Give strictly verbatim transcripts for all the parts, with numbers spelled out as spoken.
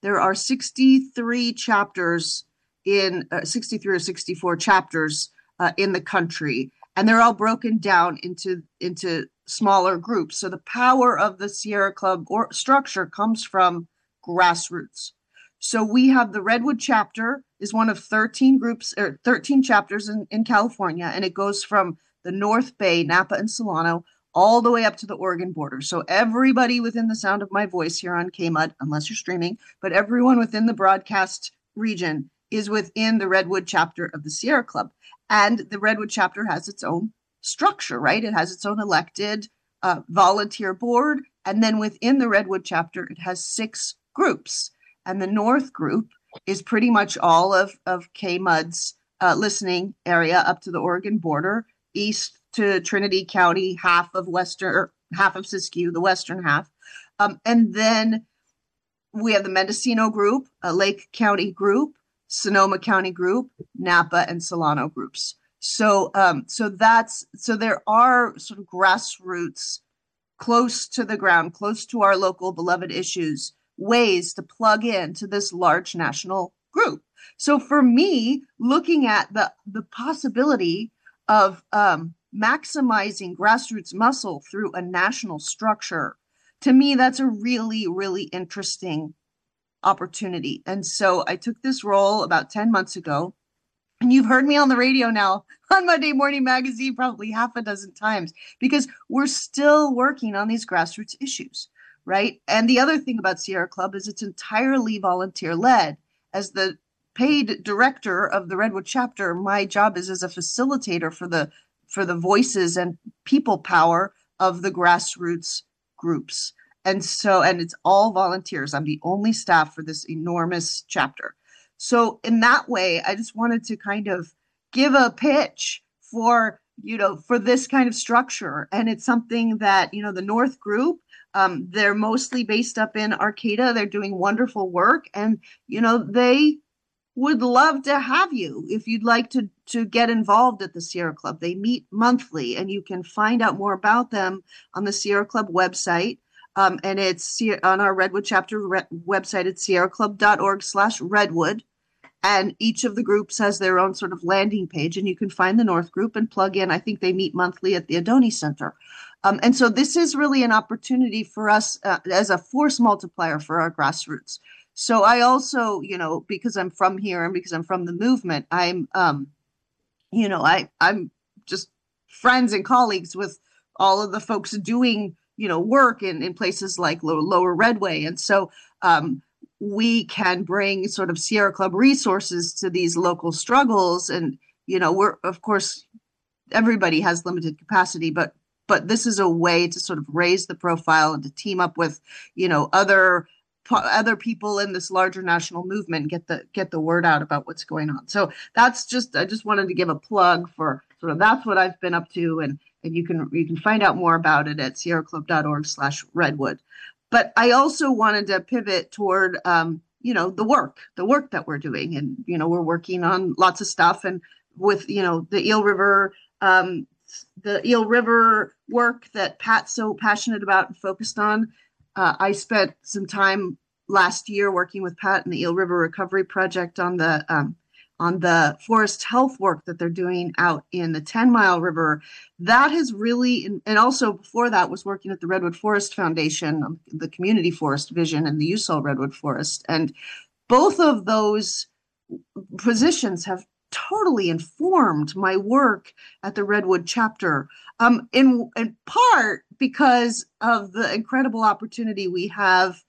there are sixty-three chapters in uh, sixty-three or sixty-four chapters uh, in the country, and they're all broken down into into smaller groups. So the power of the Sierra Club or structure comes from grassroots. So we have the Redwood chapter is one of thirteen groups or thirteen chapters in, in California, and it goes from the North Bay, Napa and Solano, all the way up to the Oregon border. So everybody within the sound of my voice here on K M U D, unless you're streaming, but everyone within the broadcast region is within the Redwood chapter of the Sierra Club. And the Redwood chapter has its own structure, right? It has its own elected uh, volunteer board. And then within the Redwood chapter, it has six groups. And the North group is pretty much all of, of K M U D's uh, listening area up to the Oregon border, east to Trinity County, half of Western, or half of Siskiyou, the western half. Um, and then we have the Mendocino group, a Lake County group, Sonoma County group, Napa and Solano groups. So, um, so that's, so there are sort of grassroots, close to the ground, close to our local beloved issues, ways to plug into this large national group. So for me, looking at the, the possibility of um, maximizing grassroots muscle through a national structure, to me, that's a really, really interesting opportunity. And so I took this role about ten months ago, and you've heard me on the radio now on Monday Morning Magazine probably half a dozen times, because we're still working on these grassroots issues, right? And the other thing about Sierra Club is it's entirely volunteer led. As the paid director of the Redwood chapter, my job is as a facilitator for the for the voices and people power of the grassroots groups. And so, and it's all volunteers. I'm the only staff for this enormous chapter. So in that way, I just wanted to kind of give a pitch for, you know, for this kind of structure. And it's something that, you know, the North group, um, they're mostly based up in Arcata. They're doing wonderful work. And, you know, they would love to have you if you'd like to, to get involved at the Sierra Club. They meet monthly, and you can find out more about them on the Sierra Club website. Um, and it's on our Redwood chapter re- website at sierraclub.org slash redwood. And each of the groups has their own sort of landing page, and you can find the North group and plug in. I think they meet monthly at the Adoni Center. Um, and so this is really an opportunity for us uh, as a force multiplier for our grassroots. So I also, you know, because I'm from here and because I'm from the movement, I'm, um, you know, I, I'm just friends and colleagues with all of the folks doing, you know, work in, in places like Lower, Lower Redway. And so um, we can bring sort of Sierra Club resources to these local struggles. And, you know, we're, of course, everybody has limited capacity, but but this is a way to sort of raise the profile and to team up with, you know, other other people in this larger national movement and get the get the word out about what's going on. So that's just, I just wanted to give a plug for sort of, that's what I've been up to. And and you can you can find out more about it at sierraclub.org slash redwood. But I also wanted to pivot toward, um, you know, the work, the work that we're doing. And, you know, we're working on lots of stuff. And with, you know, the Eel River, um, the Eel River work that Pat's so passionate about and focused on. Uh, I spent some time last year working with Pat and the Eel River Recovery Project on the um, on the forest health work that they're doing out in the Ten Mile River. That has really, and also before that was working at the Redwood Forest Foundation, the Community Forest Vision, and the U S O L Redwood Forest. And both of those positions have totally informed my work at the Redwood chapter, um, in, in part because of the incredible opportunity we have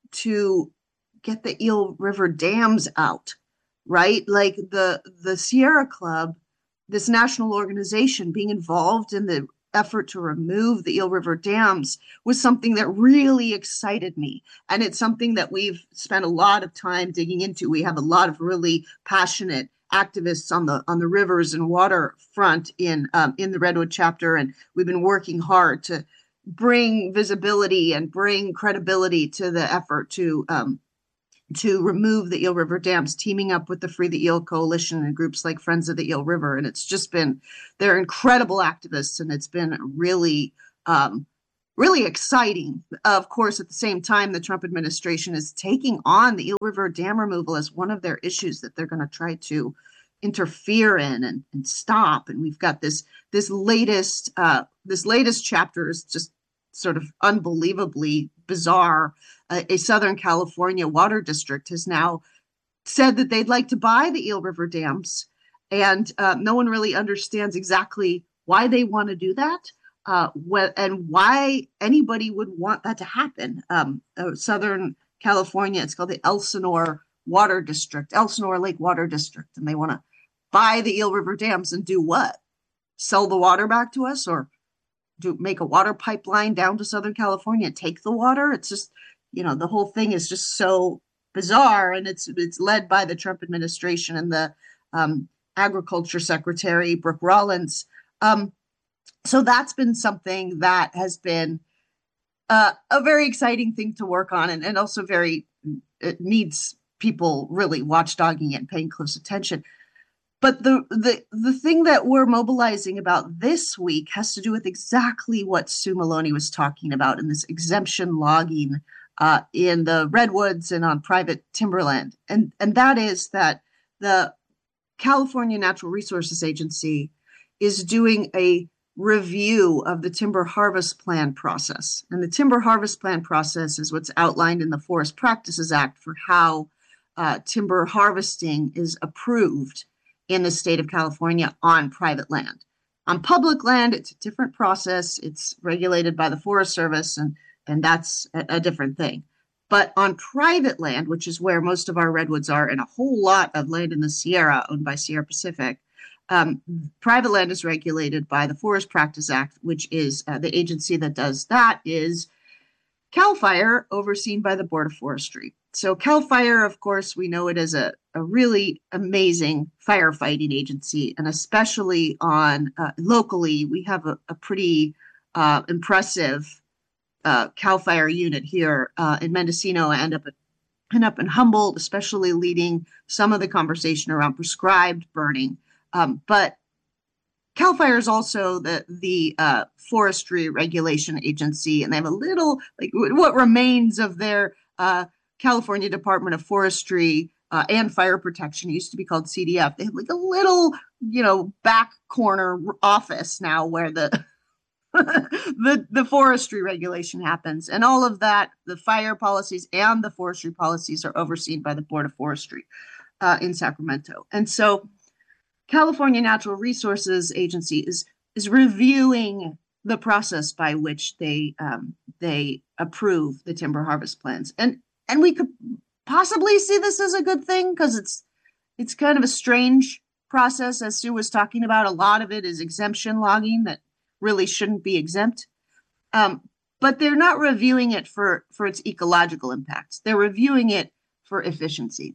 to get the Eel River dams out, right? Like the, the Sierra Club, this national organization, being involved in the effort to remove the Eel River dams was something that really excited me. And it's something that we've spent a lot of time digging into. We have a lot of really passionate activists on the on the rivers and waterfront in um, in the Redwood chapter, and we've been working hard to bring visibility and bring credibility to the effort to um, to remove the Eel River dams, teaming up with the Free the Eel Coalition and groups like Friends of the Eel River. And it's just been, they're incredible activists, and it's been really um, really exciting. Of course, at the same time, the Trump administration is taking on the Eel River Dam removal as one of their issues that they're going to try to interfere in and, and stop. And we've got this this latest uh, this latest chapter is just sort of unbelievably bizarre. Uh, a Southern California water district has now said that they'd like to buy the Eel River dams, and uh, no one really understands exactly why they want to do that. Uh, wh- and why anybody would want that to happen. Um, uh, Southern California, it's called the Elsinore Water District, Elsinore Lake Water District, and they want to buy the Eel River dams and do what? Sell the water back to us, or do make a water pipeline down to Southern California, take the water? It's just, you know, the whole thing is just so bizarre, and it's it's led by the Trump administration and the um, Agriculture Secretary Brooke Rollins. Um, So that's been something that has been uh, a very exciting thing to work on, and, and also very, it needs people really watchdogging it and paying close attention. But the, the, the thing that we're mobilizing about this week has to do with exactly what Sue Maloney was talking about in this exemption logging uh, in the redwoods and on private timberland. And, and that is that the California Natural Resources Agency is doing a review of the timber harvest plan process. And the timber harvest plan process is what's outlined in the Forest Practices Act for how uh, timber harvesting is approved in the state of California on private land. On public land, it's a different process. It's regulated by the Forest Service, and, and that's a, a different thing. But on private land, which is where most of our redwoods are, and a whole lot of land in the Sierra owned by Sierra Pacific, Um, private land is regulated by the Forest Practice Act, which is uh, the agency that does that is CAL FIRE, overseen by the Board of Forestry. So CAL FIRE, of course, we know it as a, a really amazing firefighting agency, and especially on uh, locally, we have a, a pretty uh, impressive uh, CAL FIRE unit here uh, in Mendocino and up, and up in Humboldt, especially leading some of the conversation around prescribed burning. Um, but CAL FIRE is also the the uh, forestry regulation agency, and they have a little, like what remains of their uh, California Department of Forestry uh, and Fire Protection. It used to be called C D F. They have like a little, you know, back corner office now where the the the forestry regulation happens, and all of that, the fire policies and the forestry policies are overseen by the Board of Forestry uh, in Sacramento, and so California Natural Resources Agency is is reviewing the process by which they um, they approve the timber harvest plans, and and we could possibly see this as a good thing because it's it's kind of a strange process, as Sue was talking about. A lot of it is exemption logging that really shouldn't be exempt, um, but they're not reviewing it for for its ecological impacts. They're reviewing it for efficiency,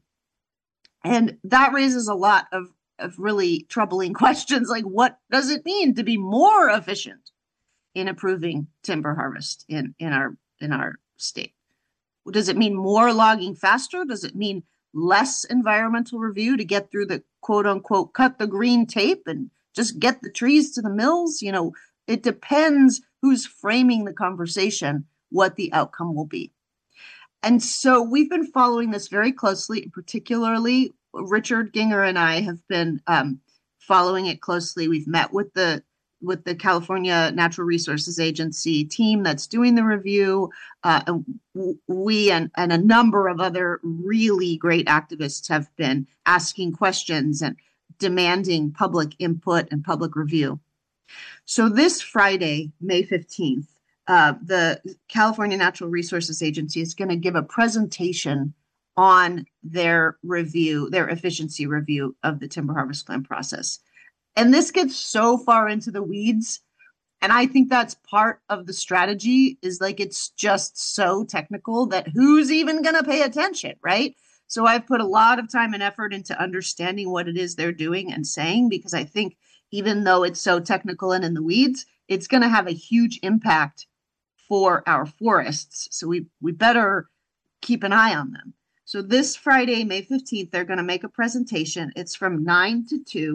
and that raises a lot of of really troubling questions, like what does it mean to be more efficient in approving timber harvest in, in our in our state? Does it mean more logging faster? Does it mean less environmental review to get through the quote unquote cut the green tape and just get the trees to the mills? You know, it depends who's framing the conversation, what the outcome will be. And so we've been following this very closely, particularly Richard Ginger and I have been um, following it closely. We've met with the with the California Natural Resources Agency team that's doing the review. Uh, and we and, and a number of other really great activists have been asking questions and demanding public input and public review. So this Friday, May fifteenth, uh, the California Natural Resources Agency is going to give a presentation on their review, their efficiency review of the timber harvest plan process. And this gets so far into the weeds. And I think that's part of the strategy, is like, it's just so technical that who's even going to pay attention, right? So I've put a lot of time and effort into understanding what it is they're doing and saying, because I think even though it's so technical and in the weeds, it's going to have a huge impact for our forests. So we, we better keep an eye on them. So this Friday, May fifteenth, they're going to make a presentation. It's from nine to two.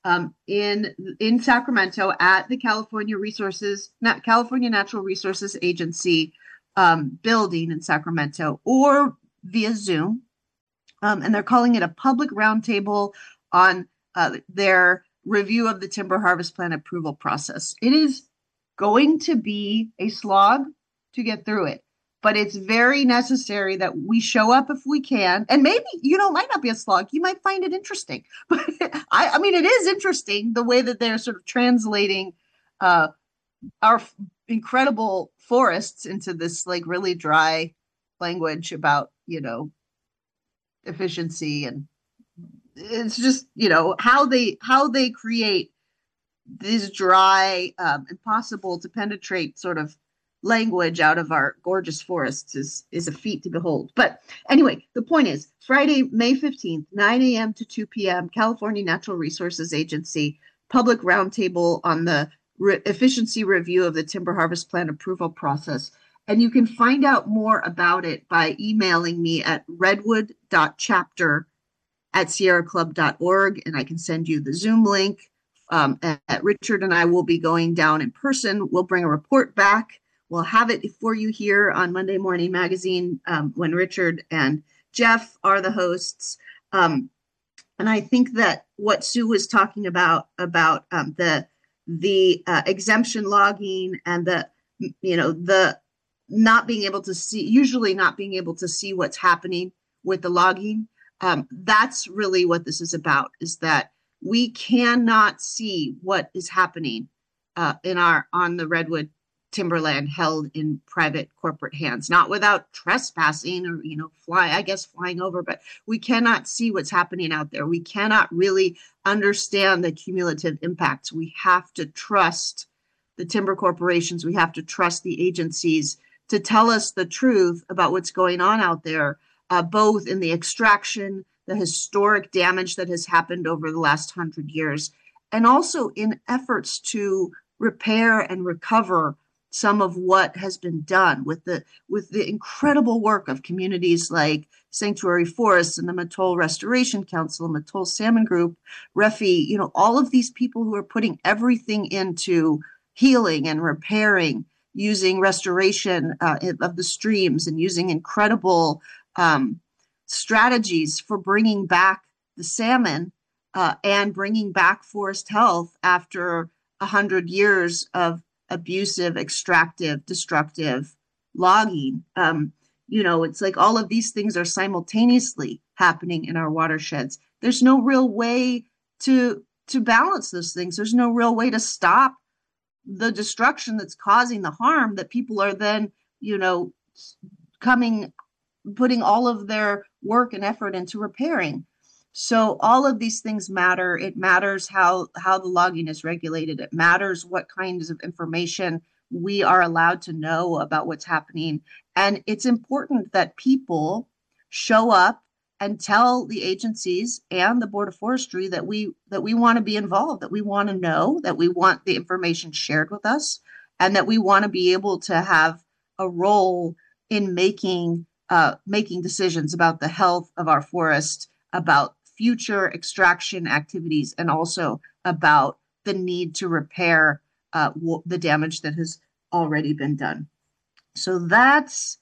um, in in Sacramento at the California Resources, not California Natural Resources Agency um, building in Sacramento, or via Zoom. Um, and they're calling it a public roundtable on uh, their review of the timber harvest plan approval process. It is going to be a slog to get through it, but it's very necessary that we show up if we can. And maybe, you know, it might not be a slog. You might find it interesting. But I, I mean, it is interesting the way that they're sort of translating uh, our f- incredible forests into this like really dry language about, you know, efficiency. And it's just, you know, how they how they create this dry, um, impossible to penetrate sort of language out of our gorgeous forests is is a feat to behold. But anyway, the point is Friday, May fifteenth, nine a.m. to two p.m., California Natural Resources Agency public roundtable on the re- efficiency review of the timber harvest plan approval process. And you can find out more about it by emailing me at redwood dot chapter at sierra club dot org, and I can send you the Zoom link. Um, and, and Richard and I will be going down in person. We'll bring a report back. We'll have it for you here on Monday Morning Magazine um, when Richard and Jeff are the hosts. Um, and I think that what Sue was talking about, about um, the the uh, exemption logging and the, you know, the not being able to see, usually not being able to see what's happening with the logging. Um, that's really what this is about, is that we cannot see what is happening uh, in our, on the redwood timberland held in private corporate hands, not without trespassing or, you know, fly, I guess flying over, but we cannot see what's happening out there. We cannot really understand the cumulative impacts. We have to trust the timber corporations. We have to trust the agencies to tell us the truth about what's going on out there, uh, both in the extraction, the historic damage that has happened over the last hundred years, and also in efforts to repair and recover some of what has been done with the with the incredible work of communities like Sanctuary Forests and the Mattole Restoration Council, Mattole Salmon Group, Refi, you know, all of these people who are putting everything into healing and repairing, using restoration uh, of the streams and using incredible um, strategies for bringing back the salmon uh, and bringing back forest health after a hundred years of abusive, extractive, destructive logging. Um, you know, it's like all of these things are simultaneously happening in our watersheds. There's no real way to to balance those things. There's no real way to stop the destruction that's causing the harm that people are then, you know, coming, putting all of their work and effort into repairing. So all of these things matter. It matters how, how the logging is regulated. It matters what kinds of information we are allowed to know about what's happening. And it's important that people show up and tell the agencies and the Board of Forestry that we that we want to be involved, that we want to know, that we want the information shared with us, and that we want to be able to have a role in making uh, making decisions about the health of our forest, about future extraction activities, and also about the need to repair uh, w- the damage that has already been done. So that's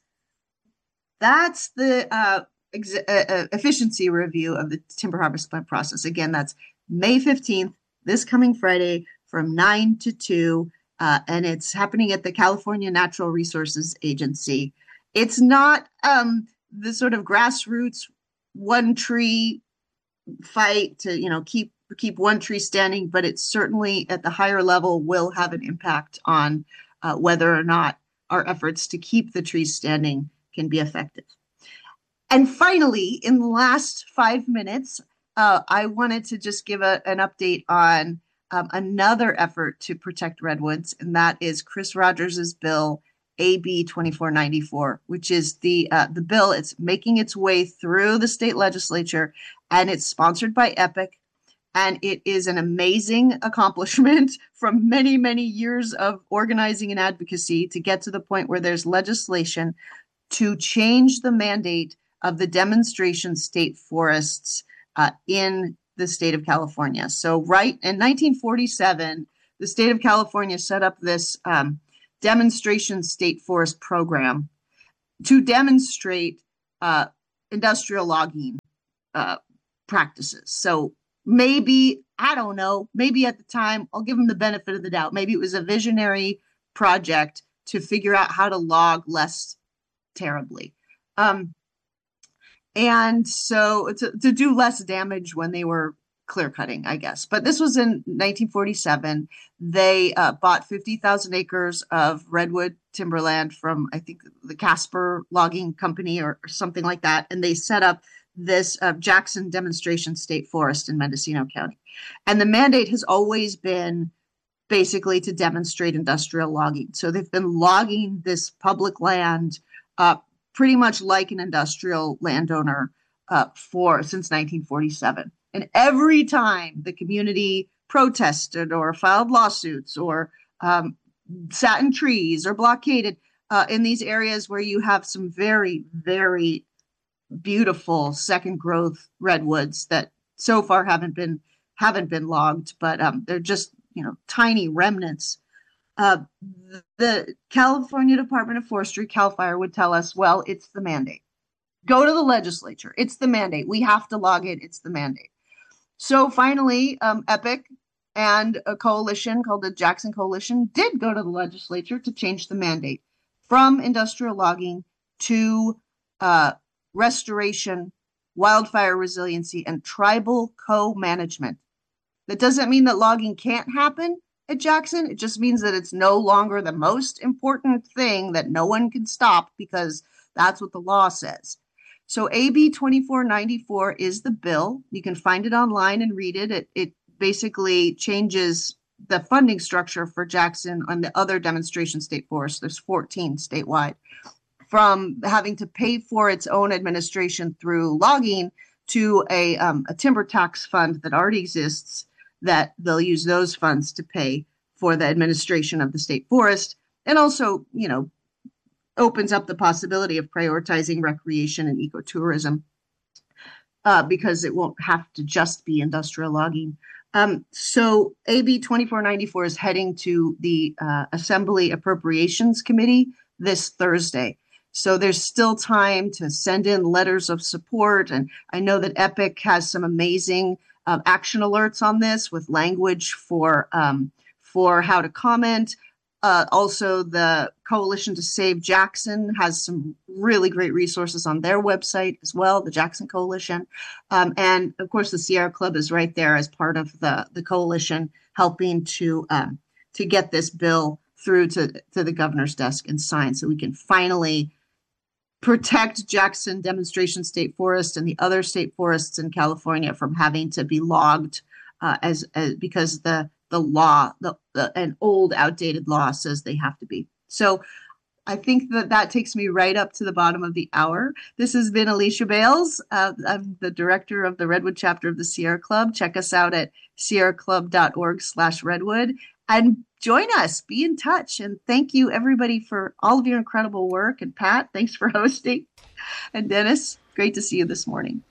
that's the uh, ex- uh, efficiency review of the timber harvest plan process. Again, that's May fifteenth, this coming Friday from nine to two, uh, and it's happening at the California Natural Resources Agency. It's not um, the sort of grassroots one tree fight to, you know, keep keep one tree standing, but it certainly at the higher level will have an impact on uh, whether or not our efforts to keep the trees standing can be effective. And finally, in the last five minutes, uh, I wanted to just give a, an update on um, another effort to protect redwoods, and that is Chris Rogers's bill A B twenty-four ninety-four, which is the uh, the bill. It's making its way through the state legislature, and it's sponsored by EPIC, and it is an amazing accomplishment from many, many years of organizing and advocacy to get to the point where there's legislation to change the mandate of the demonstration state forests uh, in the state of California. So right in nineteen forty-seven, the state of California set up this um, demonstration state forest program to demonstrate uh, industrial logging uh, practices. So maybe, I don't know, maybe at the time, I'll give them the benefit of the doubt. Maybe it was a visionary project to figure out how to log less terribly. Um, and so to, to do less damage when they were clear cutting, I guess. But this was in nineteen forty-seven. They uh, bought fifty thousand acres of redwood timberland from, I think, the Casper Logging Company or, or something like that. And they set up this uh, Jackson Demonstration State Forest in Mendocino County. And the mandate has always been basically to demonstrate industrial logging. So they've been logging this public land uh, pretty much like an industrial landowner uh, for since nineteen forty-seven. And every time the community protested or filed lawsuits or um, sat in trees or blockaded uh, in these areas where you have some very, very beautiful second growth redwoods that so far haven't been haven't been logged, but um, they're just, you know, tiny remnants. Uh, the California Department of Forestry, CAL FIRE, would tell us, well, it's the mandate. Go to the legislature. It's the mandate. We have to log it. It's the mandate. So finally, um, EPIC and a coalition called the Jackson Coalition did go to the legislature to change the mandate from industrial logging to uh, restoration, wildfire resiliency, and tribal co-management. That doesn't mean that logging can't happen at Jackson. It just means that it's no longer the most important thing that no one can stop because that's what the law says. So A B twenty-four ninety-four is the bill. You can find it online and read it. It, it basically changes the funding structure for Jackson and the other demonstration state forests. There's fourteen statewide, from having to pay for its own administration through logging to a, um, a timber tax fund that already exists, that they'll use those funds to pay for the administration of the state forest, and also, you know, opens up the possibility of prioritizing recreation and ecotourism uh, because it won't have to just be industrial logging. Um, so A B twenty-four ninety-four is heading to the uh, Assembly Appropriations Committee this Thursday. So there's still time to send in letters of support. And I know that EPIC has some amazing uh, action alerts on this with language for, um, for how to comment. Uh, also, the Coalition to Save Jackson has some really great resources on their website as well, the Jackson Coalition. Um, and of course, the Sierra Club is right there as part of the, the coalition, helping to um, to get this bill through to, to the governor's desk and signed so we can finally protect Jackson Demonstration State Forest and the other state forests in California from having to be logged uh, as, as because the the law, the, the an old outdated law says they have to be. So I think that that takes me right up to the bottom of the hour. This has been Alicia Bales. Uh, I'm the director of the Redwood chapter of the Sierra Club. Check us out at sierraclub.org slash redwood and join us, be in touch. And thank you everybody for all of your incredible work. And Pat, thanks for hosting. And Dennis, great to see you this morning.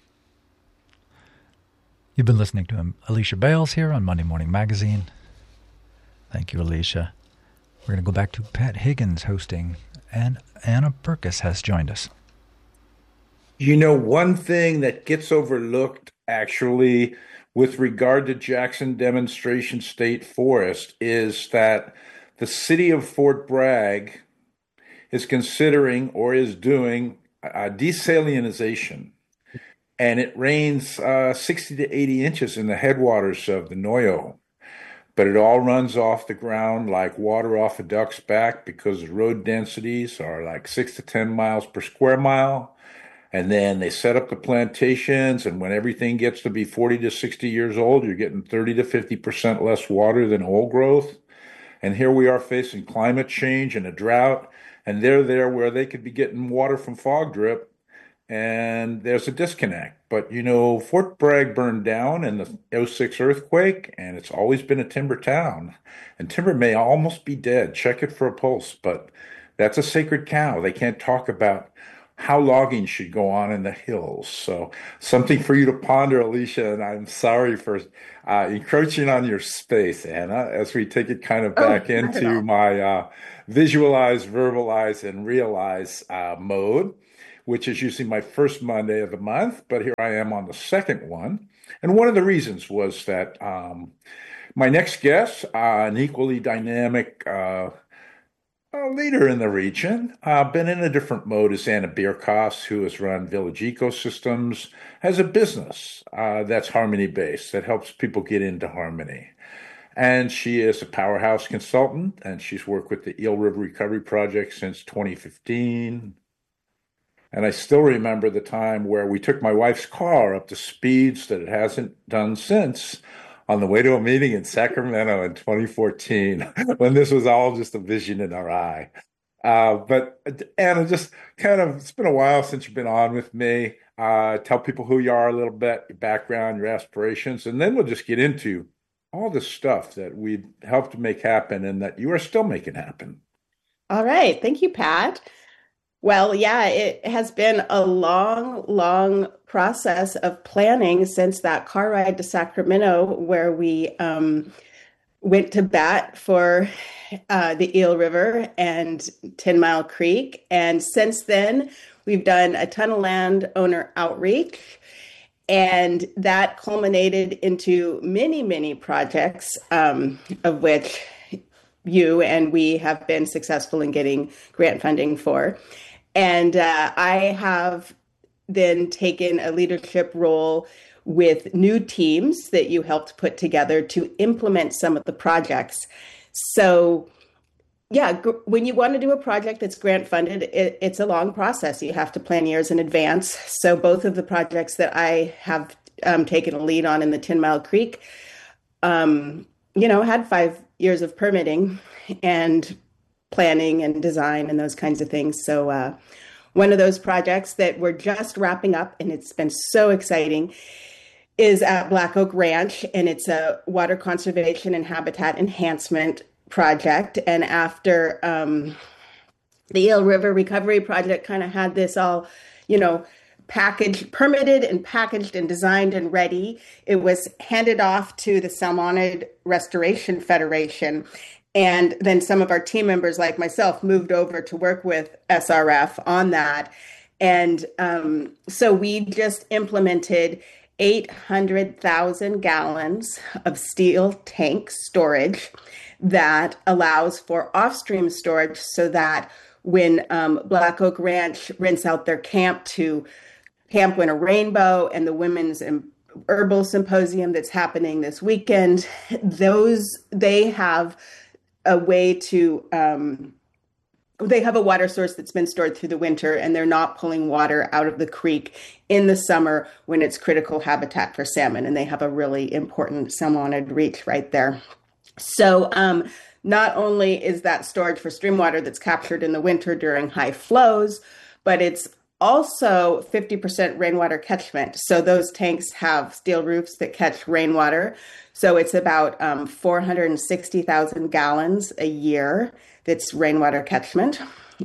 You've been listening to Alicia Bales here on Monday Morning Magazine. Thank you, Alicia. We're going to go back to Pat Higgins hosting, and Anna Burkus has joined us. You know, one thing that gets overlooked, actually, with regard to Jackson Demonstration State Forest is that the city of Fort Bragg is considering or is doing a desalinization. And it rains uh, sixty to eighty inches in the headwaters of the Noyo. But it all runs off the ground like water off a duck's back because the road densities are like six to ten miles per square mile. And then they set up the plantations, and when everything gets to be forty to sixty years old, you're getting thirty to fifty percent less water than old growth. And here we are facing climate change and a drought, and they're there where they could be getting water from fog drip. And there's a disconnect. But, you know, Fort Bragg burned down in the oh six earthquake, and it's always been a timber town. And timber may almost be dead. Check it for a pulse, but that's a sacred cow. They can't talk about how logging should go on in the hills. So something for you to ponder, Alicia, and I'm sorry for uh, encroaching on your space, Anna, as we take it kind of Oh, back not at into all. my uh, visualize, verbalize, and realize uh, mode, which is usually my first Monday of the month, but here I am on the second one. And one of the reasons was that um, my next guest, uh, an equally dynamic uh, a leader in the region, uh, been in a different mode as Anna Bierkos, who has run Village Ecosystems, has a business uh, that's harmony based that helps people get into harmony. And she is a powerhouse consultant, and she's worked with the Eel River Recovery Project since twenty fifteen. And I still remember the time where we took my wife's car up to speeds that it hasn't done since on the way to a meeting in Sacramento in twenty fourteen, when this was all just a vision in our eye. Uh, but Anna, just kind of, it's been a while since you've been on with me. Uh, tell people who you are a little bit, your background, your aspirations, and then we'll just get into all the stuff that we've helped make happen and that you are still making happen. All right. Thank you, Pat. Well, yeah, it has been a long, long process of planning since that car ride to Sacramento, where we um, went to bat for uh, the Eel River and Ten Mile Creek. And since then, we've done a ton of landowner outreach, and that culminated into many, many projects, um, of which you and we have been successful in getting grant funding for. And uh, I have then taken a leadership role with new teams that you helped put together to implement some of the projects. So, yeah, gr- when you want to do a project that's grant funded, it, it's a long process. You have to plan years in advance. So both of the projects that I have um, taken a lead on in the Ten Mile Creek, um, you know, had five years of permitting and planning and design and those kinds of things. So uh, one of those projects that we're just wrapping up, and it's been so exciting, is at Black Oak Ranch, and it's a water conservation and habitat enhancement project. And after um, the Eel River Recovery Project kind of had this all, you know, packaged, permitted and packaged and designed and ready, it was handed off to the Salmonid Restoration Federation. And then some of our team members, like myself, moved over to work with S R F on that. And um, so we just implemented eight hundred thousand gallons of steel tank storage that allows for off-stream storage, so that when um, Black Oak Ranch rents out their camp to Camp Winter Rainbow and the Women's Herbal Symposium that's happening this weekend, those, they have a way to, um, they have a water source that's been stored through the winter, and they're not pulling water out of the creek in the summer when it's critical habitat for salmon. And they have a really important salmonid reach right there. So um, not only is that storage for stream water that's captured in the winter during high flows, but it's also fifty percent rainwater catchment. So those tanks have steel roofs that catch rainwater. So it's about um, four hundred sixty thousand gallons a year that's rainwater catchment.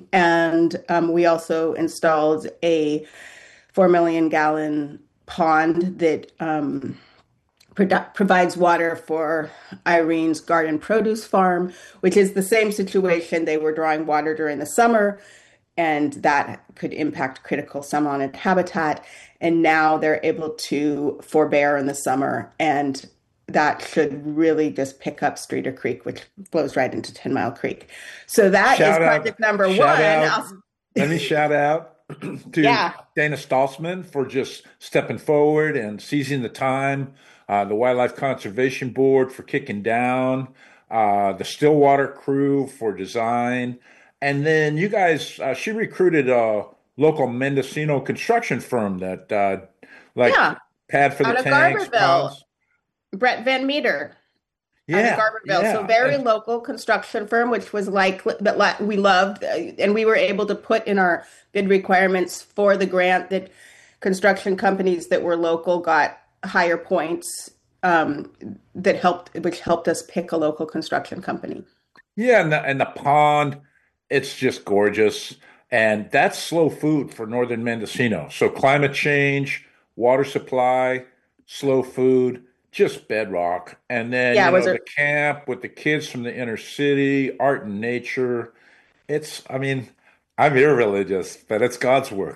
And um, we also installed a four million gallon pond that um, pro- provides water for Irene's Garden Produce Farm, which is the same situation. They were drawing water during the summer, and that could impact critical salmonid habitat. And now they're able to forbear in the summer, and that should really just pick up Streeter Creek, which flows right into Ten Mile Creek. So that shout is project out, number one. Out, let me shout out to yeah. Dana Stalsman for just stepping forward and seizing the time, uh, the Wildlife Conservation Board for kicking down, uh, the Stillwater crew for design. And then you guys, uh, she recruited a local Mendocino construction firm that, uh, like, yeah. pad for out the of tanks. Garberville. Brett Van Meter. Yeah, out of Garberville. yeah. So very and, local construction firm, which was like that we loved, and we were able to put in our bid requirements for the grant that construction companies that were local got higher points. Um, that helped, which helped us pick a local construction company. Yeah, and the, and the pond, it's just gorgeous. And that's slow food for northern Mendocino. So climate change, water supply, slow food, just bedrock. And then, Yeah, you was know, the there camp with the kids from the inner city, art and nature. It's, I mean, I'm irreligious, but it's God's work.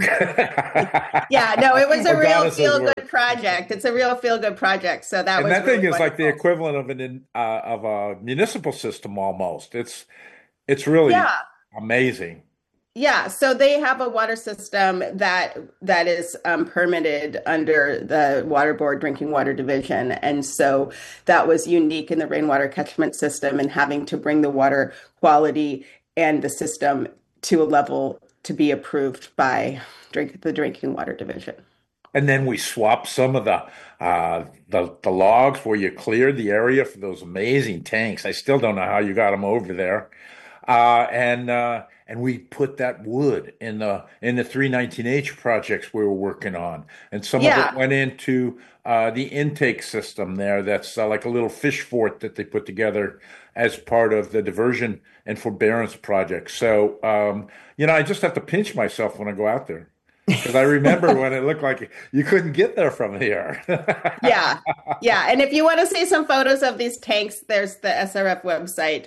Yeah, no, it was a Or real Goddess's feel work. good project. It's a real feel good project. So that And was that thing really is like the wonderful. equivalent of an uh, of a municipal system almost. It's it's really Yeah. amazing. Yeah, so they have a water system that that is um, permitted under the Water Board Drinking Water Division, and so that was unique in the rainwater catchment system and having to bring the water quality and the system to a level to be approved by drink the Drinking Water Division. And then we swapped some of the uh, the the logs where you cleared the area for those amazing tanks. I still don't know how you got them over there. Uh, and uh, and we put that wood in the in the three nineteen H projects we were working on, and some of it Yeah, went into uh, the intake system there. That's uh, like a little fish fort that they put together as part of the diversion and forbearance project. So um, you know, I just have to pinch myself when I go out there because I remember when it looked like you couldn't get there from here. yeah, yeah. And if you want to see some photos of these tanks, there's the S R F website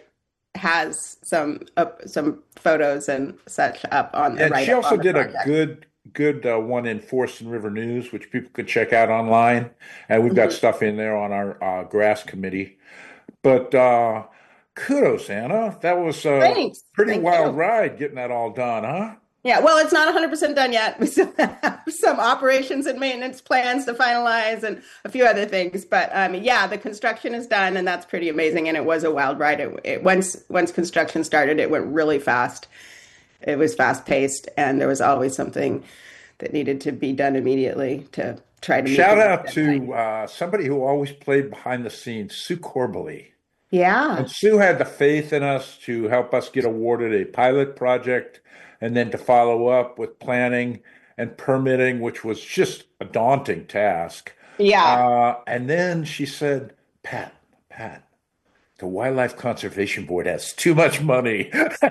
has some up some photos and such up on the And write she up also on the did a project. good good uh, one in Forest and River News, which people could check out online. And we've got Mhm. stuff in there on our uh, grass committee. But uh, kudos, Anna. That was a Thanks. pretty Thank wild you. ride getting that all done, huh? Yeah, well, it's not one hundred percent done yet. We still have some operations and maintenance plans to finalize and a few other things. But um, yeah, the construction is done, and that's pretty amazing. And it was a wild ride. It, it, once once construction started, it went really fast. It was fast paced, and there was always something that needed to be done immediately to try to meet the Shout work out deadline. to uh, somebody who always played behind the scenes, Sue Corbally. Yeah, And Sue had the faith in us to help us get awarded a pilot project and then to follow up with planning and permitting, which was just a daunting task. yeah, Uh, and then she said, Pat, Pat, the Wildlife Conservation Board has too much money.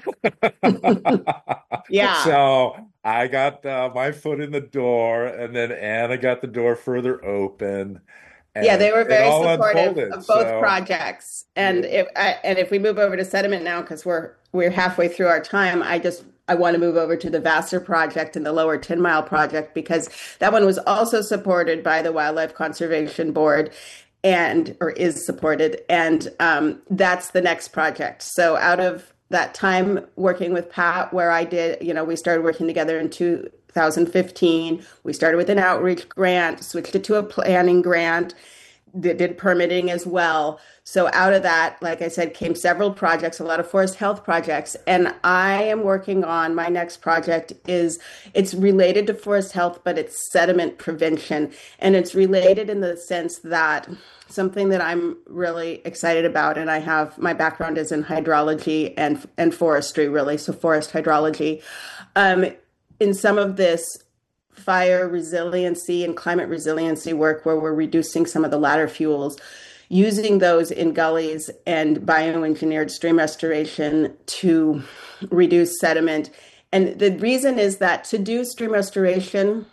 yeah. So I got uh, my foot in the door, and then Anna got the door further open, Yeah, and they were it very all supportive unfolded. of both So, projects. And yeah. if I, and if we move over to sediment now, because we're we're halfway through our time, I just I want to move over to the Vassar project and the Lower Ten Mile project because that one was also supported by the Wildlife Conservation Board and or is supported, and um, that's the next project. So out of that time working with Pat, where I did, you know, we started working together in two thousand fifteen. We started with an outreach grant, switched it to a planning grant, that did permitting as well. So out of that, like I said, came several projects, a lot of forest health projects. And I am working on my next project is it's related to forest health, but it's sediment prevention. And it's related in the sense that something that I'm really excited about, and I have my background is in hydrology and and forestry, really, so forest hydrology. Um, in some of this fire resiliency and climate resiliency work where we're reducing some of the ladder fuels, using those in gullies and bioengineered stream restoration to reduce sediment. And the reason is that to do stream restoration,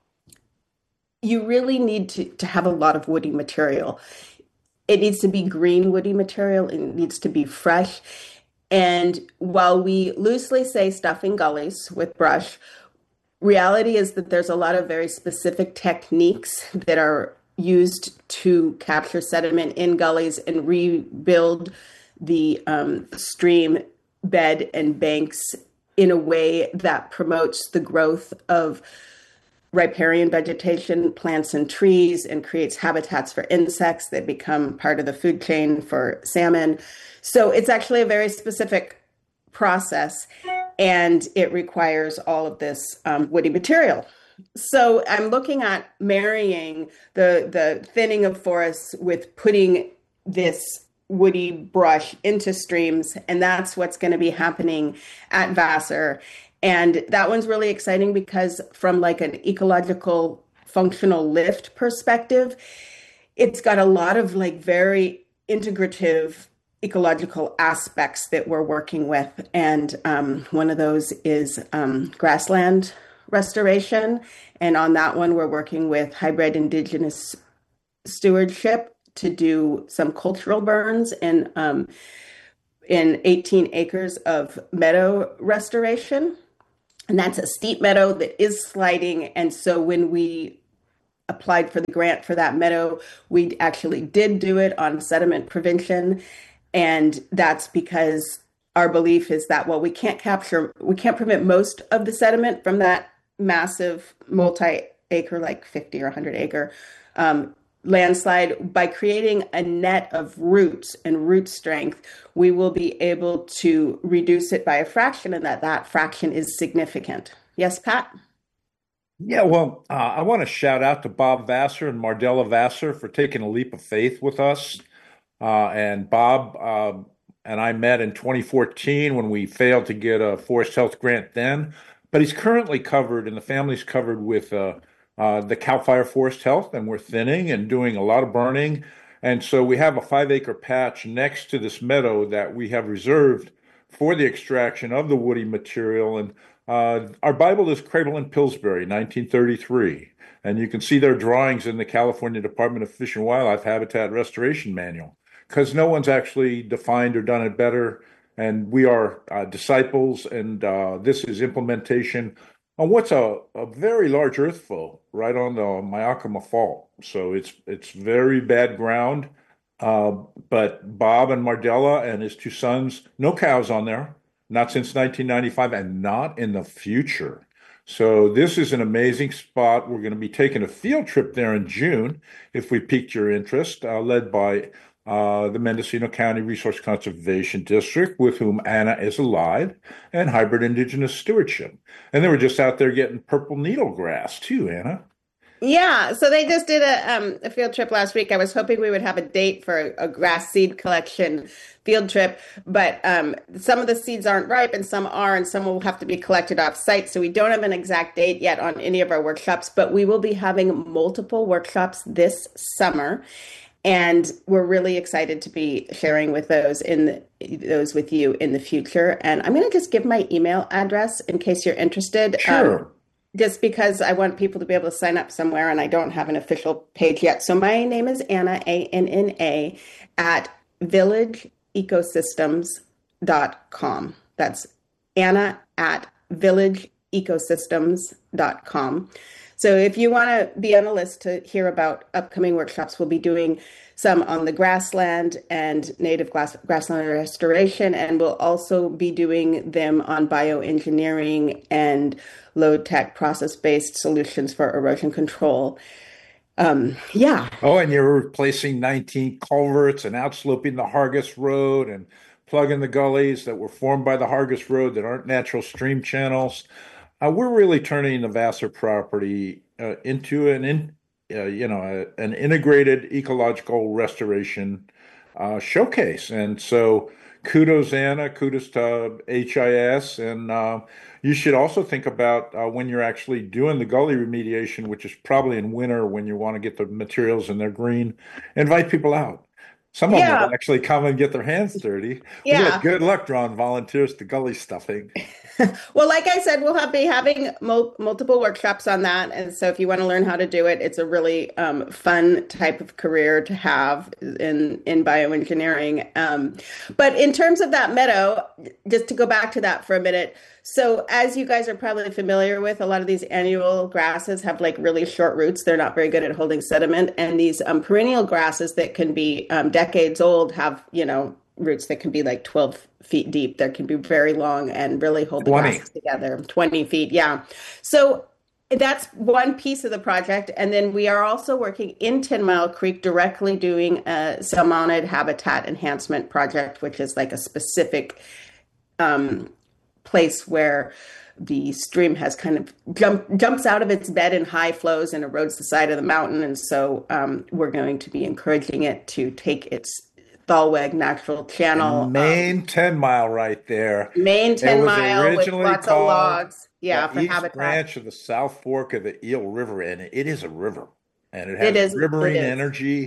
you really need to, to have a lot of woody material. It needs to be green woody material. It needs to be fresh. And while we loosely say stuffing gullies with brush, reality is that there's a lot of very specific techniques that are used to capture sediment in gullies and rebuild the um, stream bed and banks in a way that promotes the growth of riparian vegetation, plants and trees, and creates habitats for insects that become part of the food chain for salmon. So it's actually a very specific process, and it requires all of this um, woody material. So I'm looking at marrying the the thinning of forests with putting this woody brush into streams, and that's what's going to be happening at Vassar. And that one's really exciting because from like an ecological functional lift perspective, it's got a lot of like very integrative ecological aspects that we're working with. And um, one of those is um, grassland restoration. And on that one, we're working with hybrid indigenous stewardship to do some cultural burns in, um, in eighteen acres of meadow restoration. And that's a steep meadow that is sliding. And so when we applied for the grant for that meadow, we actually did do it on sediment prevention. And that's because our belief is that, well, we can't capture, we can't prevent most of the sediment from that massive multi-acre, like fifty or one hundred acre um, landslide. By creating a net of roots and root strength, we will be able to reduce it by a fraction, and that that fraction is significant. Yes, Pat? Yeah, well, uh, I want to shout out to Bob Vassar and Mardella Vassar for taking a leap of faith with us. Uh, and Bob uh, and I met in twenty fourteen when we failed to get a forest health grant then. But he's currently covered, and the family's covered with uh, uh, the Cal Fire Forest Health, and we're thinning and doing a lot of burning. And so we have a five acre patch next to this meadow that we have reserved for the extraction of the woody material. And uh, our Bible is Cradle in Pillsbury, nineteen thirty-three. And you can see their drawings in the California Department of Fish and Wildlife Habitat Restoration Manual, because no one's actually defined or done it better. And we are uh, disciples, and uh, this is implementation on what's a, a very large earth flow right on the Mayakama Fault. So it's it's very bad ground. Uh, but Bob and Mardella and his two sons, no cows on there, not since nineteen ninety-five, and not in the future. So this is an amazing spot. We're going to be taking a field trip there in June, if we piqued your interest, uh, led by uh, the Mendocino County Resource Conservation District, with whom Anna is allied, and Hybrid Indigenous Stewardship. And they were just out there getting purple needle grass too, Anna. Yeah, so they just did a, um, a field trip last week. I was hoping we would have a date for a, a grass seed collection field trip, but um, some of the seeds aren't ripe and some are, and some will have to be collected off site. So we don't have an exact date yet on any of our workshops, but we will be having multiple workshops this summer. And we're really excited to be sharing with those in the, those with you in the future. And I'm going to just give my email address in case you're interested. Sure. Um, just because I want people to be able to sign up somewhere, and I don't have an official page yet. So my name is Anna, A N N A, at village ecosystems dot com. That's Anna at village ecosystems dot com. So if you want to be on a list to hear about upcoming workshops, we'll be doing some on the grassland and native grass, grassland restoration, and we'll also be doing them on bioengineering and low-tech process-based solutions for erosion control. Um, yeah. Oh, and you're replacing nineteen culverts and outsloping the Hargis Road and plugging the gullies that were formed by the Hargis Road that aren't natural stream channels. Uh, we're really turning the Vassar property uh, into an, in, uh, you know, a, an integrated ecological restoration uh, showcase. And so, kudos, Anna. Kudos to H I S. And uh, you should also think about uh, when you're actually doing the gully remediation, which is probably in winter when you want to get the materials and they're green. Invite people out. Some of Yeah. them will actually come and get their hands dirty. Yeah. We had good luck drawing volunteers to gully stuffing. Well, like I said, we'll have, be having mul- multiple workshops on that. And so if you want to learn how to do it, it's a really um, fun type of career to have in, in bioengineering. Um, but in terms of that meadow, just to go back to that for a minute. So as you guys are probably familiar with, a lot of these annual grasses have like really short roots. They're not very good at holding sediment. And these um, perennial grasses that can be um, decades old have, you know, roots that can be like twelve feet deep. That can be very long and really hold the twenty. grasses together. twenty feet, yeah. So that's one piece of the project. And then we are also working in Ten Mile Creek directly doing a salmonid habitat enhancement project, which is like a specific um, place where the stream has kind of jump, jumps out of its bed in high flows and erodes the side of the mountain. And so um, we're going to be encouraging it to take its Thalweg natural channel. And main um, ten mile right there. Main ten It was mile with originally lots of called logs. Yeah, the for East habitat. branch of the South Fork of the Eel River, and it is a river, and it has It is- riverine it is. energy.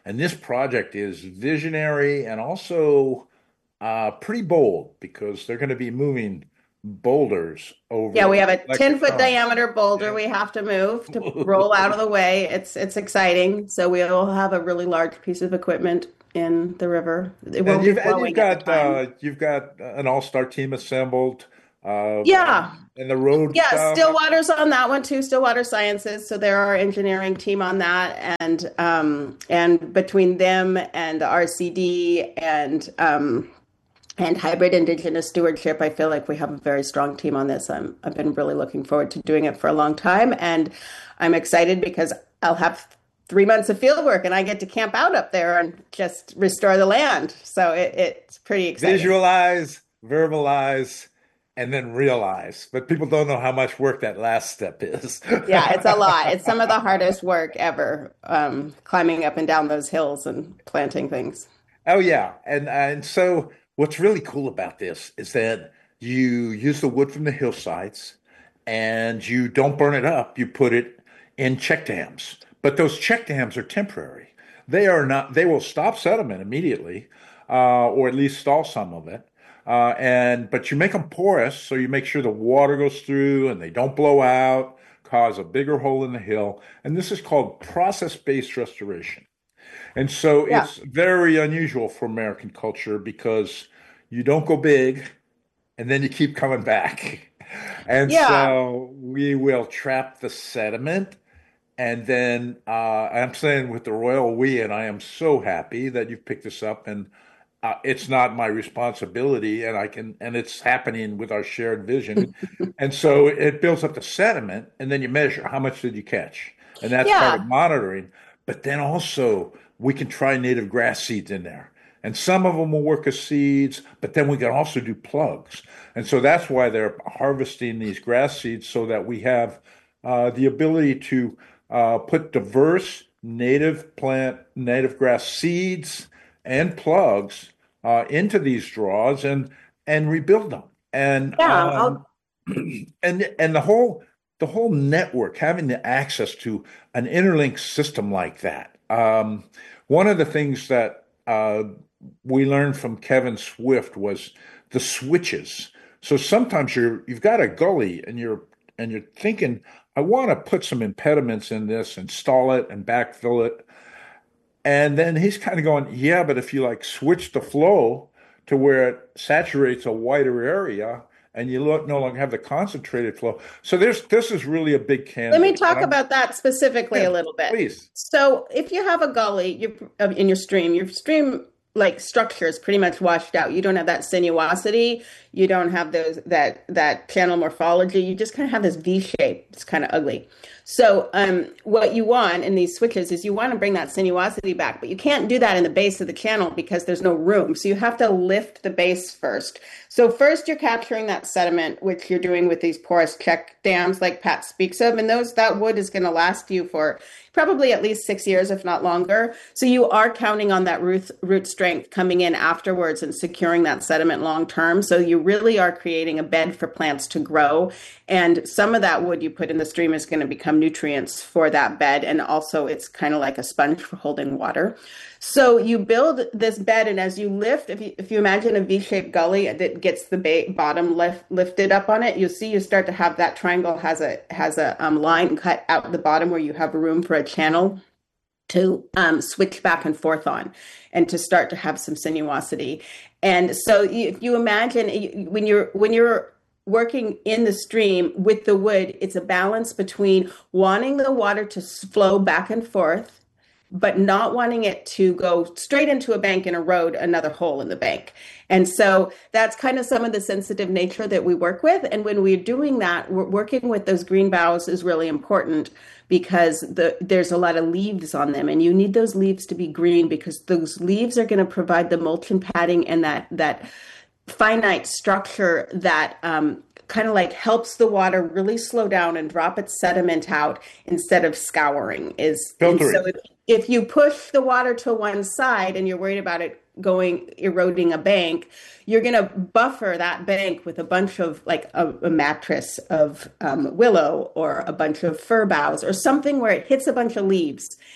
And this project is visionary and also uh, pretty bold because they're going to be moving boulders over. Yeah, we have a like ten foot tunnel. diameter boulder Yeah. we have to move to roll out of the way. It's it's exciting. So we'll have a really large piece of equipment in the river. It won't And be you've and you've flowing at the got time. uh, you've got an all-star team assembled, uh, Yeah. and the road Yeah, stuff. Stillwater's on that one too, Stillwater Sciences. So they're our engineering team on that. And um and between them and the R C D and um and hybrid indigenous stewardship, I feel like we have a very strong team on this. I'm, I've been really looking forward to doing it for a long time. And I'm excited because I'll have three months of field work and I get to camp out up there and just restore the land. So it, it's pretty exciting. Visualize, verbalize, and then realize. But people don't know how much work that last step is. Yeah, it's a lot. It's some of the hardest work ever, um, climbing up and down those hills and planting things. Oh yeah, and and so what's really cool about this is that you use the wood from the hillsides, and you don't burn it up. You put it in check dams, but those check dams are temporary. They are not. They will stop sediment immediately, uh, or at least stall some of it. Uh, and but you make them porous, so you make sure the water goes through and they don't blow out, cause a bigger hole in the hill. And this is called process-based restoration. And so Yeah. it's very unusual for American culture because you don't go big and then you keep coming back. And Yeah. so we will trap the sediment. And then uh, I'm saying with the royal we, and I am so happy that you've picked this up. And uh, it's not my responsibility, and I can, and it's happening with our shared vision. And so it builds up the sediment, and then you measure how much did you catch, and that's part Yeah. of monitoring. But then also we can try native grass seeds in there. And some of them will work as seeds, but then we can also do plugs. And so that's why they're harvesting these grass seeds so that we have uh, the ability to uh, put diverse native plant, native grass seeds and plugs uh, into these draws and and rebuild them. And Yeah, um, and and the whole the whole network having the access to an interlinked system like that. Um, one of the things that uh, we learned from Kevin Swift was the switches. So sometimes you're you've got a gully and you're and you're thinking, I want to put some impediments in this, install it and backfill it. And then he's kind of going, yeah, but if you like switch the flow to where it saturates a wider area and you look, no longer have the concentrated flow. So there's this is really a big canvas. Let me talk And I'm- about that specifically Yeah, a little bit. please. So if you have a gully you, uh, in your stream, your stream like structure is pretty much washed out. You don't have that sinuosity. You don't have those that that channel morphology. You just kind of have this V shape. It's kind of ugly. So um, what you want in these switches is you want to bring that sinuosity back, but you can't do that in the base of the channel because there's no room. So you have to lift the base first. So first you're capturing that sediment, which you're doing with these porous check dams like Pat speaks of, and those that wood is going to last you for probably at least six years, if not longer. So you are counting on that root, root strength coming in afterwards and securing that sediment long term. So you really are creating a bed for plants to grow. And some of that wood you put in the stream is going to become nutrients for that bed. And also it's kind of like a sponge for holding water. So you build this bed, and as you lift, if you, if you imagine a V-shaped gully that gets the ba- bottom lift, lifted up on it, you'll see you start to have that triangle has a has a um, line cut out the bottom where you have room for a channel to um, switch back and forth on, and to start to have some sinuosity. And so you, if you imagine you, when you're when you're working in the stream with the wood, it's a balance between wanting the water to flow back and forth, but not wanting it to go straight into a bank and erode another hole in the bank. And so that's kind of some of the sensitive nature that we work with. And when we're doing that, we're working with those green boughs is really important because the, there's a lot of leaves on them, and you need those leaves to be green because those leaves are going to provide the mulch and padding and that, that finite structure that um, kind of like helps the water really slow down and drop its sediment out instead of scouring. Is and Filtering. so if, if you push the water to one side and you're worried about it going eroding a bank, you're going to buffer that bank with a bunch of like a, a mattress of um, willow or a bunch of fir boughs or something where it hits a bunch of leaves.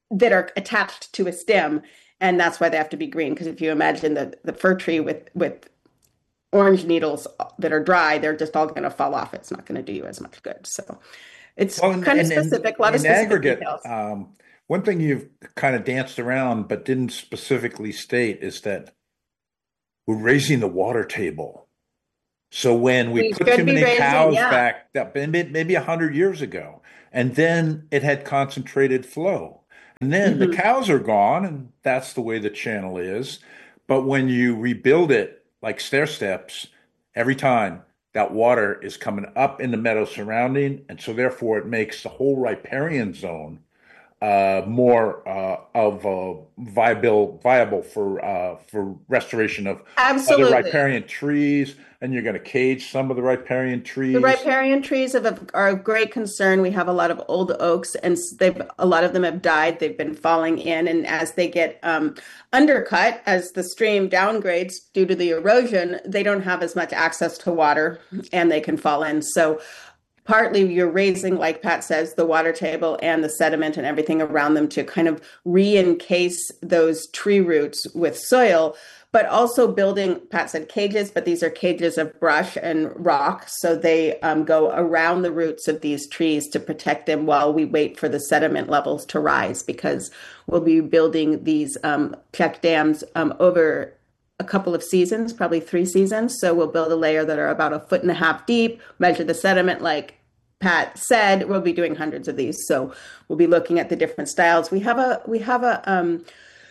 that are attached to a stem, and that's why they have to be green. Because if you imagine the the fir tree with with orange needles that are dry, they're just all going to fall off. It's not going to do you as much good. So it's Well, and, kind of and, and specific, a lot of in specific aggregate, details. um, one thing you've kind of danced around but didn't specifically state is that we're raising the water table. So when we We put should too be many raising, cows yeah. back, that maybe a hundred years ago, and then it had concentrated flow, and then the Mhm. cows are gone, and that's the way the channel is. But when you rebuild it like stair steps, every time that water is coming up in the meadow surrounding, and so therefore it makes the whole riparian zone uh, more uh, of a viable viable for uh, for restoration of other Absolutely. riparian trees, and you're going to cage some of the riparian The trees. riparian trees have a, are of great concern. We have a lot of old oaks, and s- they've a lot of them have died. They've been falling in, and as they get um, undercut, as the stream downgrades due to the erosion, they don't have as much access to water, and they can fall in. So partly you're raising, like Pat says, the water table and the sediment and everything around them to kind of re-encase those tree roots with soil, but also building, Pat said cages, but these are cages of brush and rock. So they um, go around the roots of these trees to protect them while we wait for the sediment levels to rise, because we'll be building these um, check dams um, over a couple of seasons, probably three seasons. So we'll build a layer that are about a foot and a half deep, measure the sediment like Pat said. We'll be doing hundreds of these. So we'll be looking at the different styles. We have a we have a um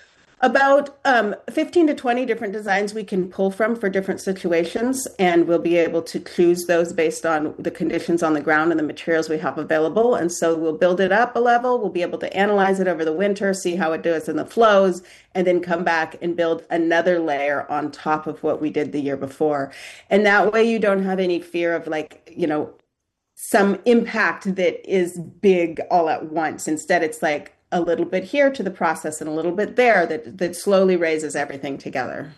about um, fifteen to twenty different designs we can pull from for different situations, and we'll be able to choose those based on the conditions on the ground and the materials we have available. And so we'll build it up a level, we'll be able to analyze it over the winter, see how it does in the flows, and then come back and build another layer on top of what we did the year before. And that way you don't have any fear of, like, you know, some impact that is big all at once. Instead, it's like a little bit here to the process and a little bit there that that slowly raises everything together.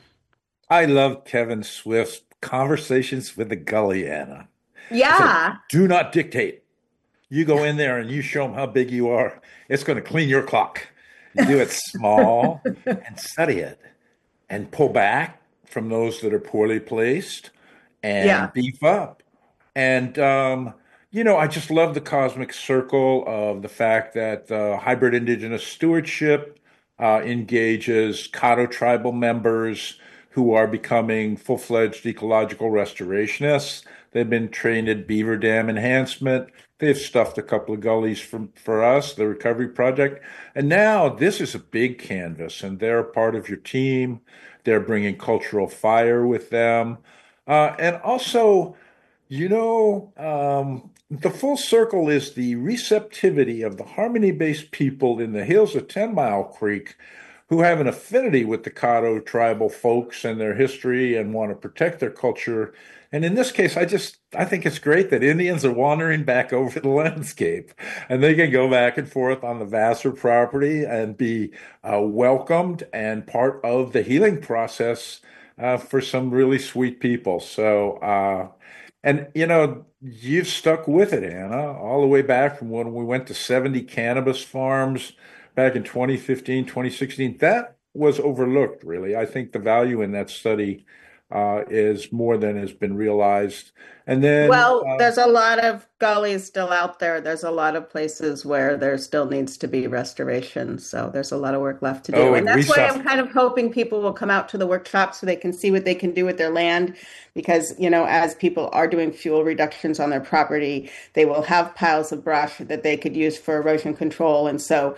I love Kevin Swift's Conversations with the Gully, Anna. He said, Yeah. do not dictate. You go in there and you show them how big you are. It's going to clean your clock. You do it small and study it and pull back from those that are poorly placed Yeah. and beef up. And, um, you know, I just love the cosmic circle of the fact that uh, hybrid indigenous stewardship uh, engages Caddo tribal members who are becoming full-fledged ecological restorationists. They've been trained at beaver dam enhancement. They've stuffed a couple of gullies for, for us, the Recovery Project. And now this is a big canvas, and they're a part of your team. They're bringing cultural fire with them. Uh, and also, you know, um, the full circle is the receptivity of the Harmony-based people in the hills of Ten Mile Creek who have an affinity with the Caddo tribal folks and their history and want to protect their culture. And in this case, I just I think it's great that Indians are wandering back over the landscape, and they can go back and forth on the Vassar property and be uh, welcomed and part of the healing process uh, for some really sweet people. So, uh, and you know, you've stuck with it, Anna, all the way back from when we went to seventy cannabis farms back in twenty fifteen, twenty sixteen. That was overlooked, really. I think the value in that study uh, is more than has been realized. And then, Well, uh, there's a lot of gullies still out there. There's a lot of places where there still needs to be restoration. So there's a lot of work left to do. oh, And and we that's why I'm suffer. kind of hoping people will come out to the workshop so they can see what they can do with their land. Because, you know, as people are doing fuel reductions on their property, they will have piles of brush that they could use for erosion control. And so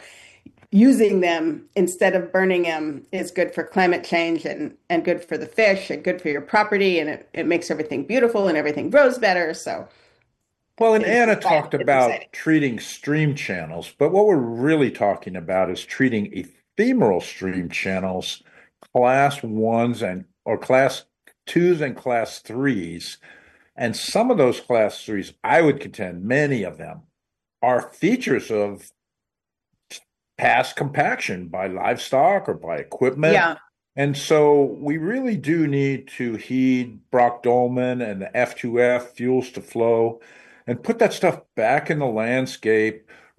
using them instead of burning them is good for climate change and, and good for the fish and good for your property. And it, it makes everything beautiful and everything grows better. So Well, and it's Anna exciting. talked It's exciting. about treating stream channels, but what we're really talking about is treating ephemeral stream channels, class ones and or class twos and class threes. And some of those class threes, I would contend, many of them are features of past compaction by livestock or by equipment. Yeah. And so we really do need to heed Brock Dolman and the F two F, fuels to flow, and put that stuff back in the landscape,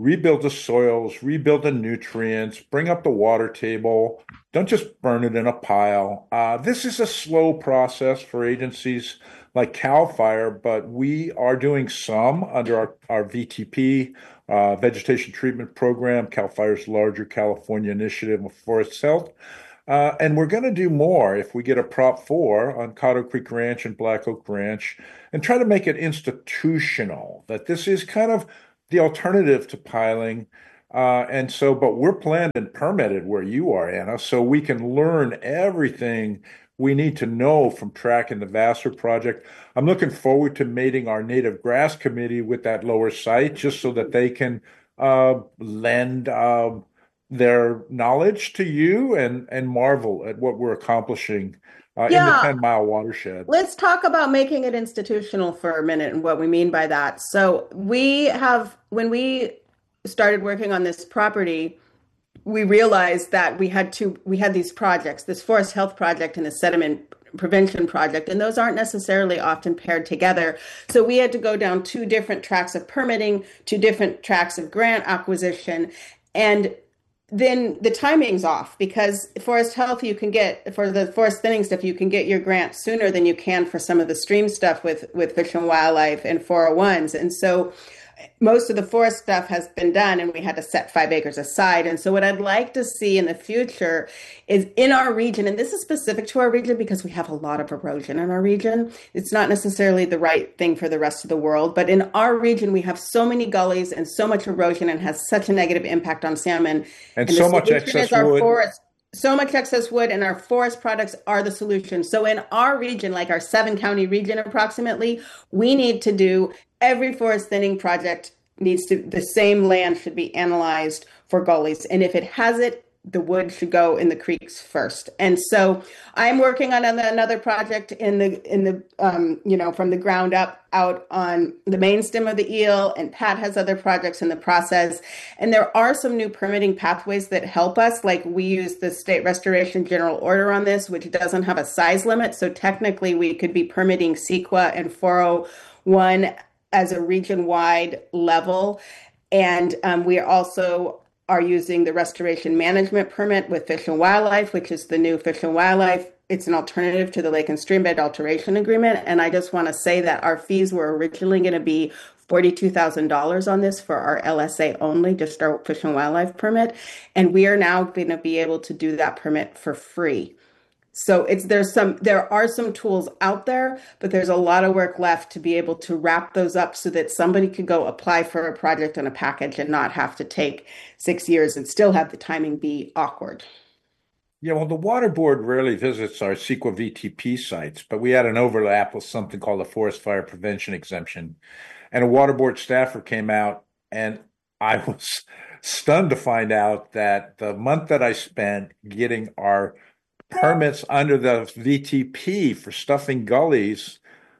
rebuild the soils, rebuild the nutrients, bring up the water table. Don't just burn it in a pile. Uh, this is a slow process for agencies like CAL FIRE, but we are doing some under our, our V T P, uh, Vegetation Treatment Program, CAL FIRE's larger California initiative of forest health. Uh, and we're going to do more if we get a Prop four on Cotto Creek Ranch and Black Oak Ranch and try to make it institutional, that this is kind of the alternative to piling. Uh, and so, but we're planned and permitted where you are, Anna, so we can learn everything we need to know from tracking the Vassar project. I'm looking forward to mating our native grass committee with that lower site just so that they can uh, lend uh, their knowledge to you and, and marvel at what we're accomplishing uh, yeah. in the ten mile watershed. Let's talk about making it institutional for a minute and what we mean by that. So we have, when we started working on this property, we realized that we had two, we had these projects, this forest health project and the sediment prevention project, and those aren't necessarily often paired together. So we had to go down two different tracks of permitting, two different tracks of grant acquisition. And then the timing's off because forest health, you can get, for the forest thinning stuff, you can get your grant sooner than you can for some of the stream stuff with, with Fish and Wildlife and four oh ones. And so most of the forest stuff has been done and we had to set five acres aside. And so what I'd like to see in the future is in our region, and this is specific to our region because we have a lot of erosion in our region. It's not necessarily the right thing for the rest of the world, but in our region, we have so many gullies and so much erosion and has such a negative impact on salmon. And, and so much excess wood. Forest. So much excess wood, and our forest products are the solution. So in our region, like our seven county region approximately, we need to do every forest thinning project needs to, the same land should be analyzed for gullies. And if it has it, the wood should go in the creeks first. And so I'm working on another project in the, in the, um, you know, from the ground up out on the main stem of the eel, and Pat has other projects in the process. And there are some new permitting pathways that help us. Like we use the state restoration general order on this, which doesn't have a size limit. So technically we could be permitting C E Q A and four oh one as a region-wide level. And um, we also are using the restoration management permit with Fish and Wildlife, which is the new Fish and Wildlife. It's an alternative to the Lake and Streambed Alteration Agreement. And I just want to say that our fees were originally going to be forty-two thousand dollars on this for our L S A only, just our Fish and Wildlife permit. And we are now going to be able to do that permit for free. So it's there's some there are some tools out there, but there's a lot of work left to be able to wrap those up so that somebody could go apply for a project on a package and not have to take six years and still have the timing be awkward. Yeah, well, the Water Board rarely visits our C E Q A V T P sites, but we had an overlap with something called a Forest Fire Prevention Exemption. And a Water Board staffer came out, and I was stunned to find out that the month that I spent getting our permits under the V T P for stuffing gullies,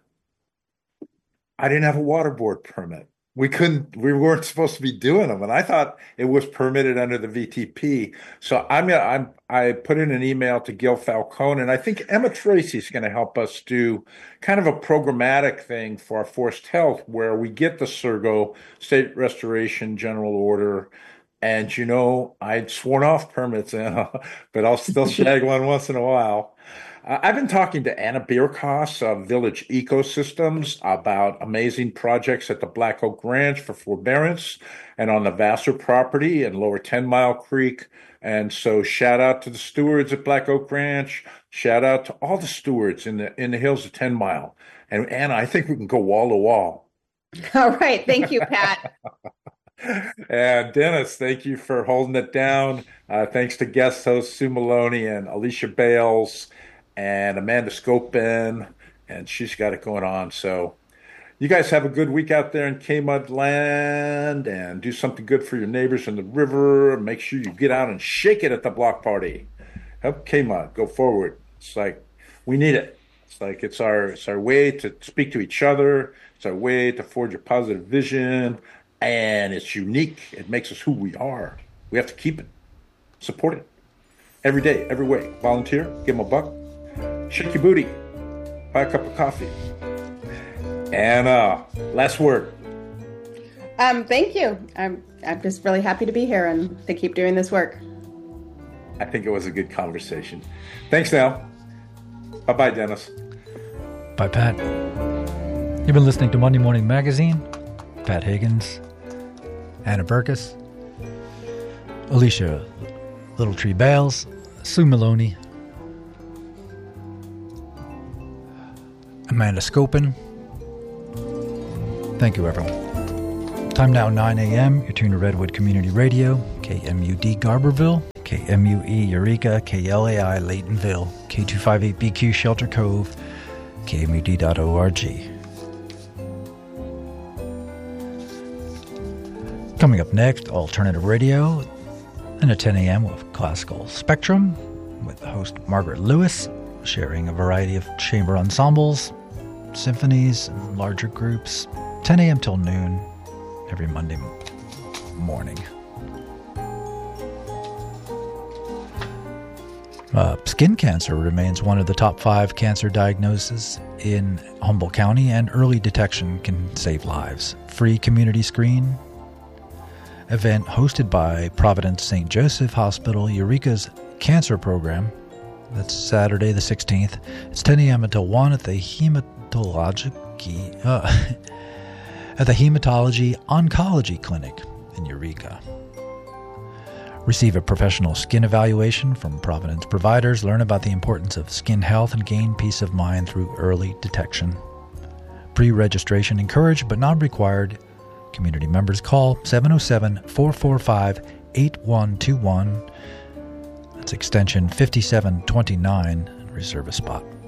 I didn't have a water board permit. We couldn't, we weren't supposed to be doing them. And I thought it was permitted under the V T P. So I'm gonna, I'm, I put in an email to Gil Falcone, and I think Emma Tracy is going to help us do kind of a programmatic thing for our forest health where we get the S R G O, State Restoration General Order. And, you know, I'd sworn off permits, Anna, but I'll still shag one once in a while. Uh, I've been talking to Anna Bierkos of Village Ecosystems about amazing projects at the Black Oak Ranch for forbearance and on the Vassar property in Lower ten Mile Creek. And so shout out to the stewards at Black Oak Ranch. Shout out to all the stewards in the in the hills of ten Mile. And Anna, I think we can go wall to wall. All right. Thank you, Pat. And Dennis, thank you for holding it down. Uh, thanks to guest hosts Sue Maloney and Alicia Bales and Amanda Scopin, and she's got it going on. So you guys have a good week out there in K-Mud land and do something good for your neighbors in the river. Make sure you get out and shake it at the block party. Help K-Mud go forward. It's like we need it. It's like it's our it's our way to speak to each other. It's our way to forge a positive vision. And it's unique. It makes us who we are. We have to keep it. Support it. Every day, every way. Volunteer. Give them a buck. Shake your booty. Buy a cup of coffee. And uh, last word. Um, thank you. I'm I'm just really happy to be here and to keep doing this work. I think it was a good conversation. Thanks, Nell. Bye-bye, Dennis. Bye, Pat. You've been listening to Monday Morning Magazine. Pat Higgins, Anna Burkus, Alicia Littletree Bales, Sue Maloney, Amanda Scopin. Thank you, everyone. Time now, nine a.m. You're tuned to Redwood Community Radio, K M U D Garberville, K M U E Eureka, K L A I Laytonville, K two fifty-eight B Q Shelter Cove, K M U D dot org. Coming up next, Alternative Radio, and at ten a.m. with Classical Spectrum, with the host Margaret Lewis, sharing a variety of chamber ensembles, symphonies, and larger groups, ten a.m. till noon, every Monday morning. Uh, skin cancer remains one of the top five cancer diagnoses in Humboldt County, and early detection can save lives. Free community screen event hosted by Providence Saint Joseph Hospital, Eureka's cancer program. That's Saturday the sixteenth. It's ten a.m. until one at the hematology uh, at the Hematology Oncology Clinic in Eureka. Receive a professional skin evaluation from Providence providers. Learn about the importance of skin health and gain peace of mind through early detection. Pre-registration encouraged but not required. Community members call seven oh seven, four four five, eight one two one. That's extension fifty-seven twenty-nine, and reserve a spot.